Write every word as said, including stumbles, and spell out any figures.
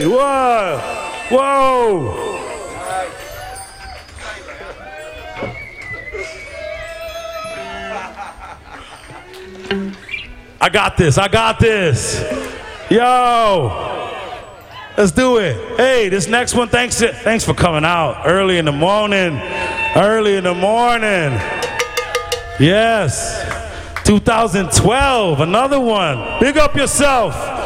Hey, whoa, whoa. I got this, I got this. Yo, let's do it. Hey, this next one, thanks, thanks for coming out early in the morning. Early in the morning. Yes. two thousand twelve, another one. Big up yourself.